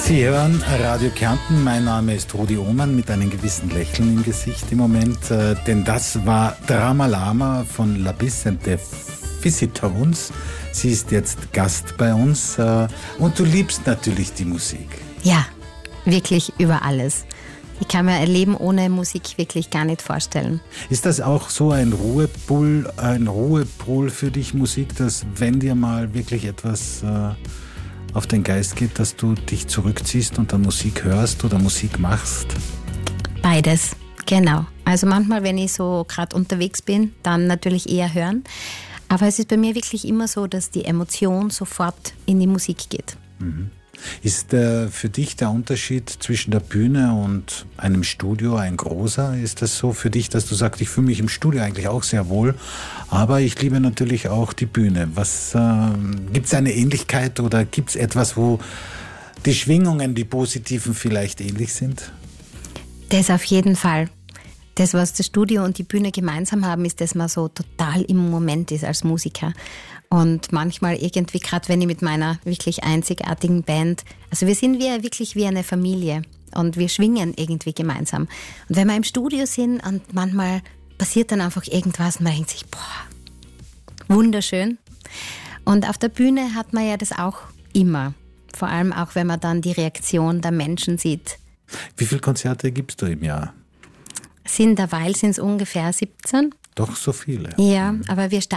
Sie hören Radio Kärnten, mein Name ist Rudi Ohmann mit einem gewissen Lächeln im Gesicht im Moment, denn das war Drama Lama von La Bis and the Visitors. Sie ist jetzt Gast bei uns und du liebst natürlich die Musik. Ja, wirklich über alles. Ich kann mir ein Leben ohne Musik wirklich gar nicht vorstellen. Ist das auch so ein Ruhepol für dich, Musik, dass wenn dir mal wirklich etwas auf den Geist geht, dass du dich zurückziehst und dann Musik hörst oder Musik machst? Beides, genau. Also manchmal, wenn ich so gerade unterwegs bin, dann natürlich eher hören. Aber es ist bei mir wirklich immer so, dass die Emotion sofort in die Musik geht. Mhm. Ist für dich der Unterschied zwischen der Bühne und einem Studio ein großer? Ist das so für dich, dass du sagst, ich fühle mich im Studio eigentlich auch sehr wohl, aber ich liebe natürlich auch die Bühne. Gibt es eine Ähnlichkeit oder gibt es etwas, wo die Schwingungen, die positiven vielleicht ähnlich sind? Das auf jeden Fall. Das, was das Studio und die Bühne gemeinsam haben, ist, dass man so total im Moment ist als Musiker. Und manchmal irgendwie, gerade wenn ich mit meiner wirklich einzigartigen Band, also wir sind wirklich wie eine Familie und wir schwingen irgendwie gemeinsam. Und wenn wir im Studio sind und manchmal passiert dann einfach irgendwas und man denkt sich, boah, wunderschön. Und auf der Bühne hat man ja das auch immer. Vor allem auch, wenn man dann die Reaktion der Menschen sieht. Wie viele Konzerte gibst du im Jahr? Derweil sind es ungefähr 17. Doch so viele. Ja, aber wir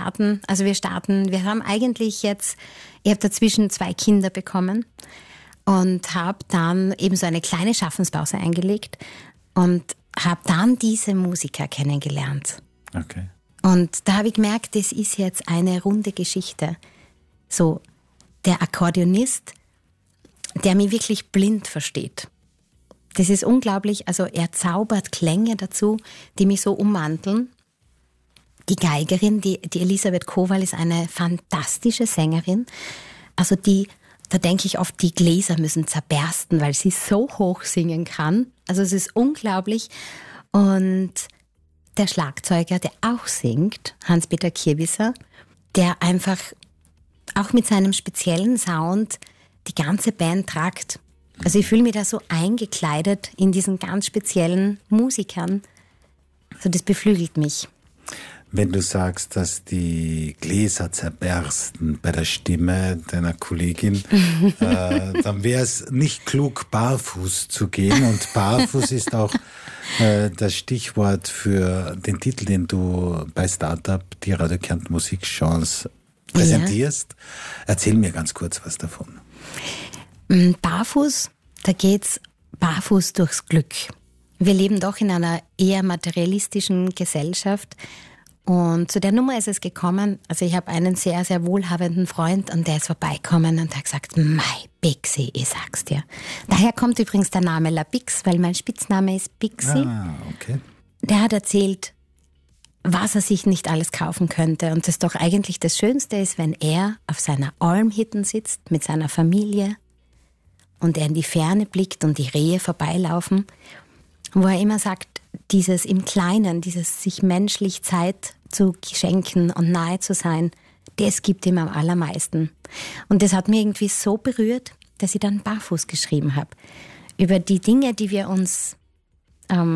haben eigentlich jetzt, ich habe dazwischen 2 Kinder bekommen und habe dann eben so eine kleine Schaffenspause eingelegt und habe dann diese Musiker kennengelernt. Okay. Und da habe ich gemerkt, das ist jetzt eine runde Geschichte. So, der Akkordeonist, der mich wirklich blind versteht. Das ist unglaublich, also er zaubert Klänge dazu, die mich so ummanteln. Die Geigerin, die Elisabeth Kowal, ist eine fantastische Sängerin. Also da denke ich oft, die Gläser müssen zerbersten, weil sie so hoch singen kann. Also es ist unglaublich. Und der Schlagzeuger, der auch singt, Hans-Peter Kirwisser, der einfach auch mit seinem speziellen Sound die ganze Band tragt. Also ich fühle mich da so eingekleidet in diesen ganz speziellen Musikern. Also das beflügelt mich. Wenn du sagst, dass die Gläser zerbersten bei der Stimme deiner Kollegin, dann wäre es nicht klug, barfuß zu gehen. Und barfuß ist auch das Stichwort für den Titel, den du bei Startup, die Radio Kärnten Musikchance, präsentierst. Ja. Erzähl mir ganz kurz was davon. Barfuß, da geht's barfuß durchs Glück. Wir leben doch in einer eher materialistischen Gesellschaft und zu der Nummer ist es gekommen, also ich habe einen sehr, sehr wohlhabenden Freund und der ist vorbeigekommen und hat gesagt, Mei, Bixi, ich sag's dir. Daher kommt übrigens der Name La Bix, weil mein Spitzname ist Bixi. Ah, okay. Der hat erzählt, was er sich nicht alles kaufen könnte und das doch eigentlich das Schönste ist, wenn er auf seiner Alm hinten sitzt mit seiner Familie und er in die Ferne blickt und die Rehe vorbeilaufen, wo er immer sagt, dieses im Kleinen, dieses sich menschlich Zeit zu schenken und nahe zu sein, das gibt ihm am allermeisten. Und das hat mich irgendwie so berührt, dass ich dann Barfuß geschrieben habe. Über die Dinge, die wir uns